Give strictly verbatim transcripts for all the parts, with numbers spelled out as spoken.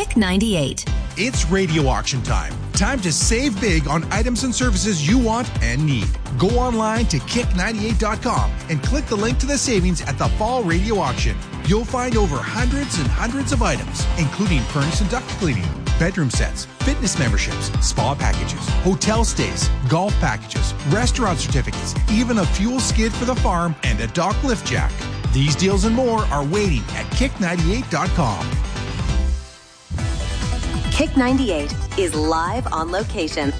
Kick ninety-eight. It's radio auction time. Time to save big on items and services you want and need. Go online to kick ninety-eight dot com and click the link to the savings at the fall radio auction. You'll find over hundreds and hundreds of items, including furnace and duct cleaning, bedroom sets, fitness memberships, spa packages, hotel stays, golf packages, restaurant certificates, even a fuel skid for the farm and a dock lift jack. These deals and more are waiting at kick ninety-eight dot com. Kick ninety-eight is live on location.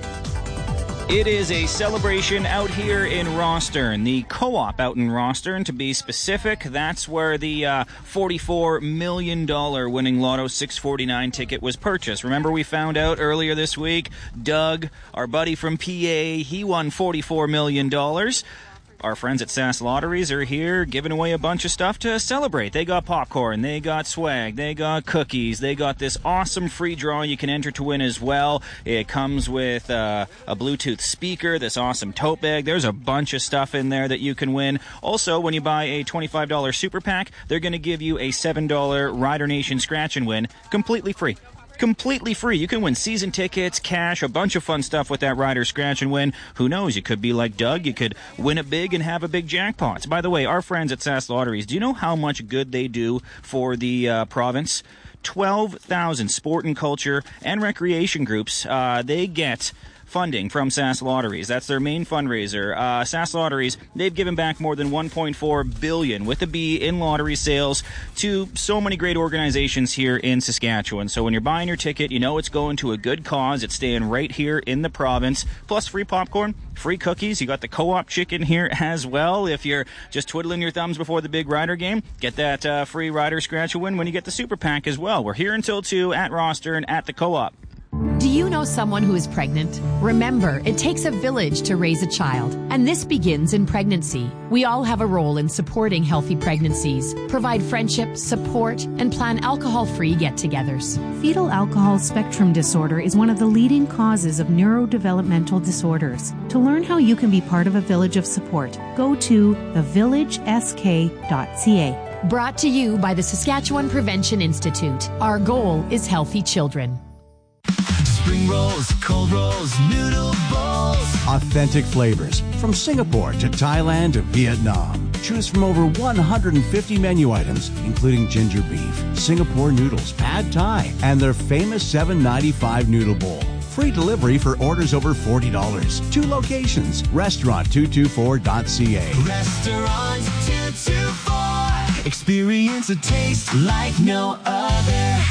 It is a celebration out here in Rostern, the Co-op out in Rostern, to be specific. That's where the uh, forty-four million dollars winning Lotto six forty-nine ticket was purchased. Remember, we found out earlier this week, Doug, our buddy from P A, he won forty-four million dollars. Our friends at Sask Lotteries are here giving away a bunch of stuff to celebrate. They got popcorn, they got swag, they got cookies, they got this awesome free draw you can enter to win as well. It comes with uh, a Bluetooth speaker, this awesome tote bag. There's a bunch of stuff in there that you can win. Also, when you buy a twenty-five dollars super pack, they're going to give you a seven dollars Rider Nation scratch and win completely free. Completely free. You can win season tickets, cash, a bunch of fun stuff with that Rider Scratch and Win. Who knows? You could be like Doug. You could win it big and have a big jackpot. By the way, our friends at Sask Lotteries, do you know how much good they do for the uh, province? twelve thousand sport and culture and recreation groups. Uh, they get funding from Sask Lotteries. That's their main fundraiser. Uh, Sask Lotteries, they've given back more than one point four billion dollars with a B in lottery sales to so many great organizations here in Saskatchewan. So when you're buying your ticket, you know it's going to a good cause. It's staying right here in the province. Plus free popcorn, free cookies. You got the Co-op chicken here as well. If you're just twiddling your thumbs before the big Rider game, get that uh, free Rider Scratch and Win when you get the super pack as well. We're here until two at Rostern at the Co-op. Do you know someone who is pregnant? Remember, it takes a village to raise a child, and this begins in pregnancy. We all have a role in supporting healthy pregnancies, provide friendship, support, and plan alcohol-free get-togethers. Fetal alcohol spectrum disorder is one of the leading causes of neurodevelopmental disorders. To learn how you can be part of a village of support, go to the village s k dot c a. Brought to you by the Saskatchewan Prevention Institute. Our goal is healthy children. Spring rolls, cold rolls, noodle bowls. Authentic flavors from Singapore to Thailand to Vietnam. Choose from over one hundred fifty menu items, including ginger beef, Singapore noodles, pad thai, and their famous seven ninety-five noodle bowl. Free delivery for orders over forty dollars. Two locations. Restaurant two twenty-four dot c a. Restaurant two twenty-four. Experience a taste like no other.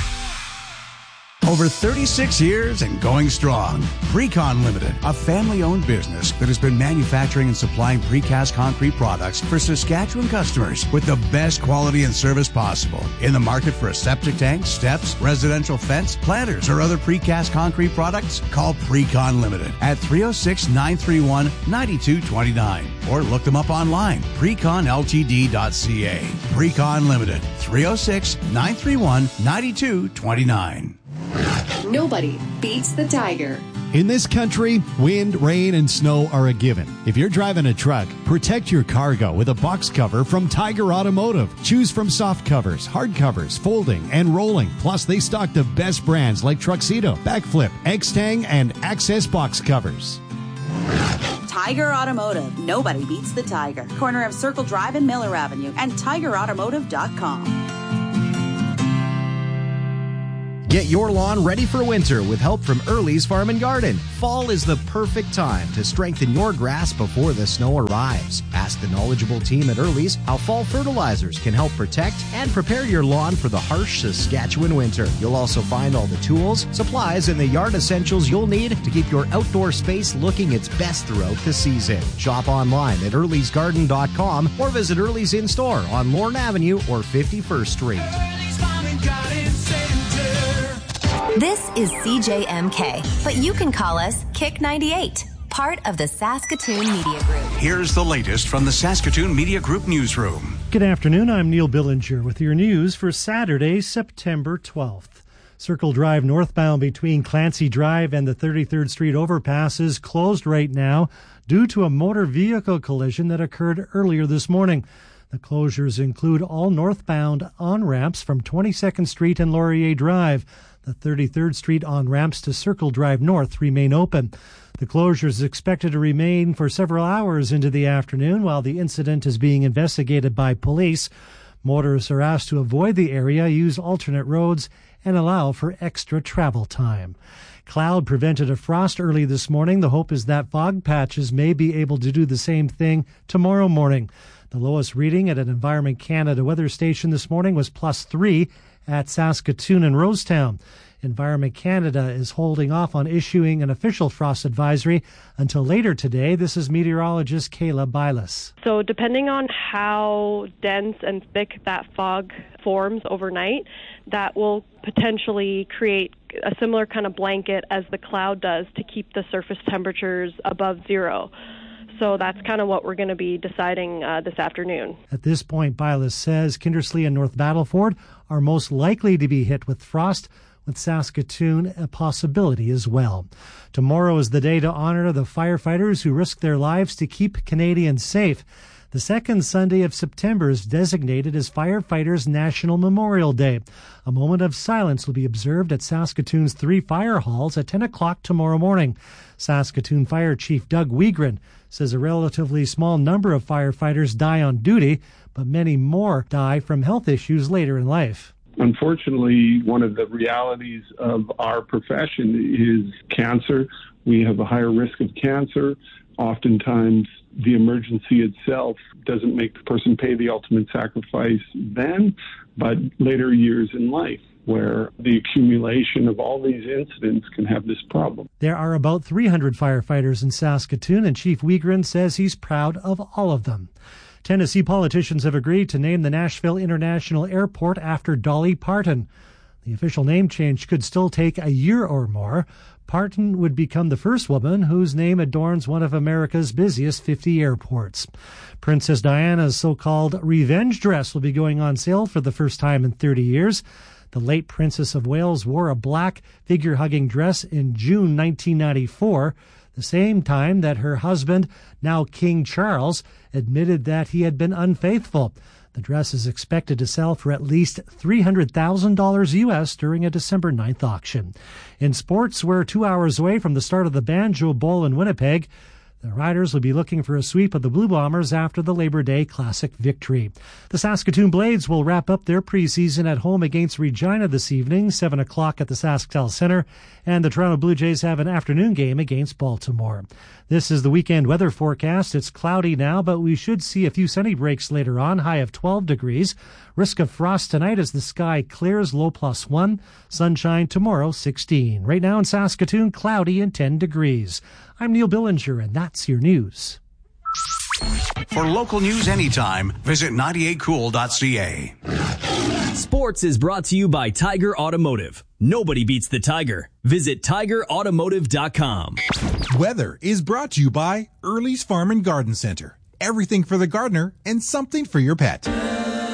Over thirty-six years and going strong. Precon Limited, a family-owned business that has been manufacturing and supplying precast concrete products for Saskatchewan customers with the best quality and service possible. In the market for a septic tank, steps, residential fence, planters, or other precast concrete products? Call Precon Limited at three oh six, nine three one, nine two two nine or look them up online, precon l t d dot c a. Precon Limited, three oh six, nine three one, nine two two nine. Nobody beats the Tiger. In this country, wind, rain, and snow are a given. If you're driving a truck, protect your cargo with a box cover from Tiger Automotive. Choose from soft covers, hard covers, folding, and rolling. Plus, they stock the best brands like Truxedo, Backflip, X-Tang, and Access box covers. Tiger Automotive. Nobody beats the Tiger. Corner of Circle Drive and Miller Avenue and tiger automotive dot com. Get your lawn ready for winter with help from Early's Farm and Garden. Fall is the perfect time to strengthen your grass before the snow arrives. Ask the knowledgeable team at Early's how fall fertilizers can help protect and prepare your lawn for the harsh Saskatchewan winter. You'll also find all the tools, supplies, and the yard essentials you'll need to keep your outdoor space looking its best throughout the season. Shop online at earlys garden dot com or visit Early's in-store on Lorne Avenue or fifty-first Street. Early's Farm and Garden Center. This is C J M K, but you can call us Kick ninety-eight, part of the Saskatoon Media Group. Here's the latest from the Saskatoon Media Group newsroom. Good afternoon, I'm Neil Billinger with your news for Saturday, September twelfth. Circle Drive northbound between Clancy Drive and the thirty-third Street overpass is closed right now due to a motor vehicle collision that occurred earlier this morning. The closures include all northbound on-ramps from twenty-second Street and Laurier Drive. The thirty-third Street on-ramps to Circle Drive North remain open. The closure is expected to remain for several hours into the afternoon while the incident is being investigated by police. Motorists are asked to avoid the area, use alternate roads, and allow for extra travel time. Cloud prevented a frost early this morning. The hope is that fog patches may be able to do the same thing tomorrow morning. The lowest reading at an Environment Canada weather station this morning was plus three at Saskatoon and Rosetown. Environment Canada is holding off on issuing an official frost advisory until later today. This is meteorologist Kayla Bilas. So depending on how dense and thick that fog forms overnight, that will potentially create a similar kind of blanket as the cloud does to keep the surface temperatures above zero. So that's kind of what we're going to be deciding uh, this afternoon. At this point, Bilas says Kindersley and North Battleford are most likely to be hit with frost, with Saskatoon a possibility as well. Tomorrow is the day to honor the firefighters who risk their lives to keep Canadians safe. The second Sunday of September is designated as Firefighters National Memorial Day. A moment of silence will be observed at Saskatoon's three fire halls at ten o'clock tomorrow morning. Saskatoon Fire Chief Doug Wiegren says a relatively small number of firefighters die on duty, but many more die from health issues later in life. Unfortunately, one of the realities of our profession is cancer. We have a higher risk of cancer. Oftentimes, the emergency itself doesn't make the person pay the ultimate sacrifice then, but later years in life, where the accumulation of all these incidents can have this problem. There are about three hundred firefighters in Saskatoon, and Chief Wiegren says he's proud of all of them. Tennessee politicians have agreed to name the Nashville International Airport after Dolly Parton. The official name change could still take a year or more. Parton would become the first woman whose name adorns one of America's busiest fifty airports. Princess Diana's so-called revenge dress will be going on sale for the first time in thirty years. The late Princess of Wales wore a black figure-hugging dress in June nineteen ninety-four, the same time that her husband, now King Charles, admitted that he had been unfaithful. The dress is expected to sell for at least three hundred thousand dollars U S during a December ninth auction. In sports, we're two hours away from the start of the Banjo Bowl in Winnipeg. The Riders will be looking for a sweep of the Blue Bombers after the Labor Day Classic victory. The Saskatoon Blades will wrap up their preseason at home against Regina this evening, seven o'clock at the SaskTel Center, and the Toronto Blue Jays have an afternoon game against Baltimore. This is the weekend weather forecast. It's cloudy now, but we should see a few sunny breaks later on, high of twelve degrees. Risk of frost tonight as the sky clears, low plus one. Sunshine tomorrow, sixteen. Right now in Saskatoon, cloudy and ten degrees. I'm Neil Billinger, and that's your news. For local news anytime, visit ninety-eight cool dot c a. Sports is brought to you by Tiger Automotive. Nobody beats the Tiger. Visit tiger automotive dot com. Weather is brought to you by Early's Farm and Garden Center. Everything for the gardener and something for your pet.